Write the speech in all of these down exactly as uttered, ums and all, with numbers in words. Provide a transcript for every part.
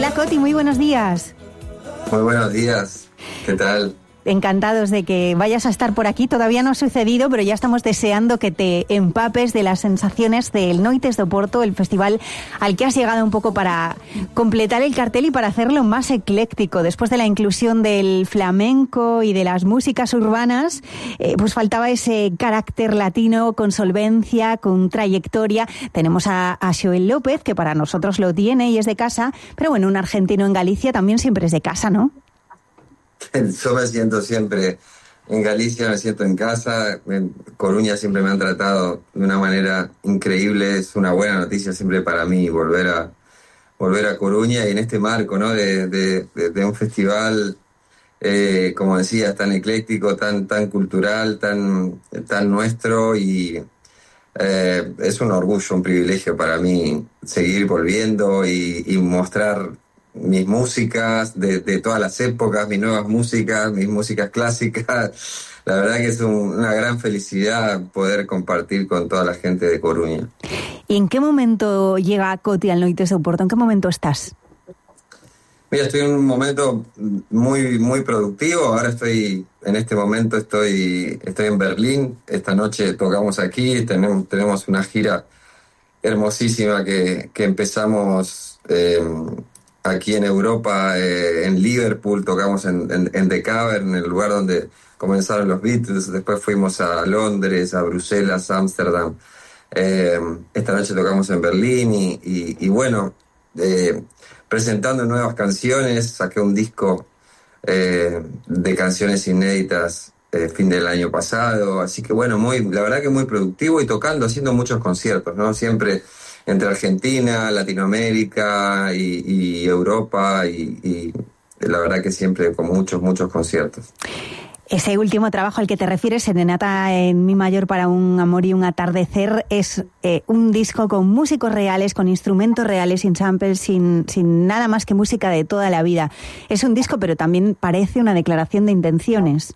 Hola Coti, muy buenos días. Muy buenos días, ¿qué tal? Encantados de que vayas a estar por aquí. Todavía no ha sucedido, pero ya estamos deseando que te empapes de las sensaciones del Noites do Porto, el festival al que has llegado un poco para completar el cartel y para hacerlo más ecléctico. Después de la inclusión del flamenco y de las músicas urbanas, eh, pues faltaba ese carácter latino con solvencia, con trayectoria. Tenemos a, a Xoel López, que para nosotros lo tiene y es de casa, pero bueno, un argentino en Galicia también siempre es de casa, ¿no? Yo me siento siempre en Galicia, me siento en casa. En Coruña siempre me han tratado de una manera increíble. Es una buena noticia siempre para mí volver a volver a Coruña y en este marco, ¿no? de, de, de, de un festival, eh, como decías, tan ecléctico, tan, tan cultural, tan, tan nuestro y eh, es un orgullo, un privilegio para mí seguir volviendo y, y mostrar mis músicas de, de todas las épocas, mis nuevas músicas, mis músicas clásicas. La verdad que es un, una gran felicidad poder compartir con toda la gente de Coruña. ¿Y en qué momento llega Coti al Noites do Porto? ¿En qué momento estás? Mira, estoy en un momento muy, muy productivo. Ahora estoy, en este momento estoy, estoy en Berlín. Esta noche tocamos aquí. Tenemos, tenemos una gira hermosísima que, que empezamos eh, aquí en Europa, eh, en Liverpool. Tocamos en, en, en The Cavern, en el lugar donde comenzaron los Beatles. Después fuimos a Londres, a Bruselas, a Ámsterdam. Eh, esta noche tocamos en Berlín y, y, y bueno, eh, presentando nuevas canciones. Saqué un disco eh, de canciones inéditas eh, fin del año pasado, así que bueno, muy, la verdad que muy productivo y tocando, haciendo muchos conciertos, ¿no? Siempre entre Argentina, Latinoamérica y, y Europa y, y la verdad que siempre con muchos, muchos conciertos. Ese último trabajo al que te refieres, Serenata en Mi mayor para un amor y un atardecer, es eh, un disco con músicos reales, con instrumentos reales, sin samples, sin, sin nada más que música de toda la vida. Es un disco, pero también parece una declaración de intenciones.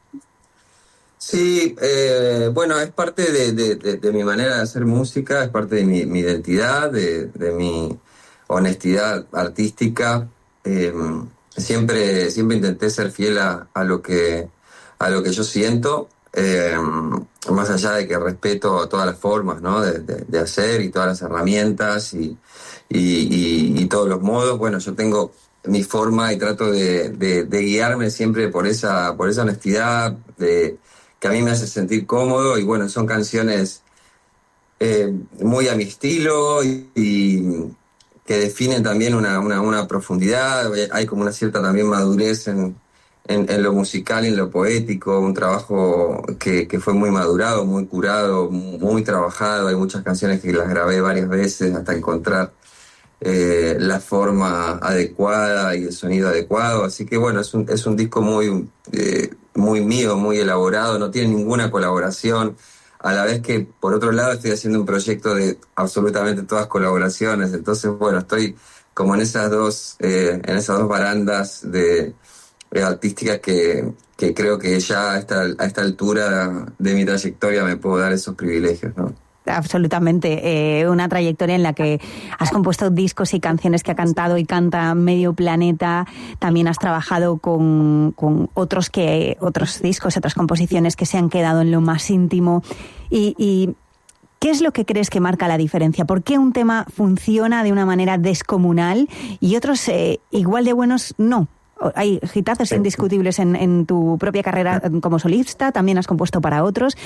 Sí, eh, bueno, es parte de, de, de, de mi manera de hacer música, es parte de mi, mi identidad, de, de mi honestidad artística. Eh, siempre, siempre intenté ser fiel a, a lo que a lo que yo siento, eh, más allá de que respeto todas las formas, ¿no? de, de, de hacer y todas las herramientas y, y, y, y todos los modos. Bueno, yo tengo mi forma y trato de, de, de guiarme siempre por esa, por esa honestidad de, que a mí me hace sentir cómodo. Y bueno, son canciones eh, muy a mi estilo y, y que definen también una, una, una profundidad. Hay como una cierta también madurez en En, en lo musical y en lo poético, un trabajo que, que fue muy madurado, muy curado, muy trabajado. Hay muchas canciones que las grabé varias veces hasta encontrar eh, la forma adecuada y el sonido adecuado. Así que bueno, es un, es un disco muy, eh, muy mío, muy elaborado, no tiene ninguna colaboración. A la vez que, por otro lado, estoy haciendo un proyecto de absolutamente todas colaboraciones. Entonces, bueno, estoy como en esas dos, eh, en esas dos barandas de artísticas que, que creo que ya a esta, a esta altura de mi trayectoria me puedo dar esos privilegios, ¿no? Absolutamente, eh, una trayectoria en la que has compuesto discos y canciones que ha cantado y canta medio planeta. También has trabajado con, con otros que otros discos, otras composiciones que se han quedado en lo más íntimo. Y, y ¿qué es lo que crees que marca la diferencia? ¿Por qué un tema funciona de una manera descomunal y otros eh, igual de buenos no? Hay hitazos indiscutibles en, en tu propia carrera como solista, también has compuesto para otros.